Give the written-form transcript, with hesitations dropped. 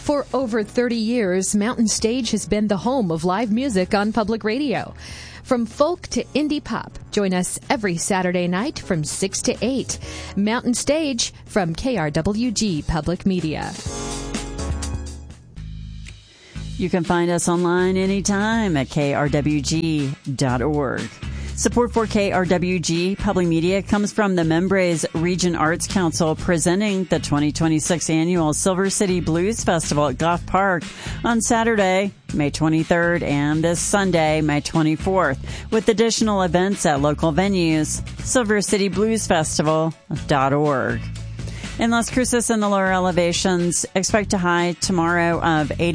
For over 30 years, Mountain Stage has been the home of live music on public radio. From folk to indie pop, join us every Saturday night from 6 to 8. Mountain Stage from KRWG Public Media. You can find us online anytime at krwg.org. Support for KRWG Public Media comes from the Membres Region Arts Council presenting the 2026 annual Silver City Blues Festival at Goff Park on Saturday, May 23rd, and this Sunday, May 24th, with additional events at local venues. SilverCityBluesFestival.org. In Las Cruces and the lower elevations, expect a high tomorrow of 80.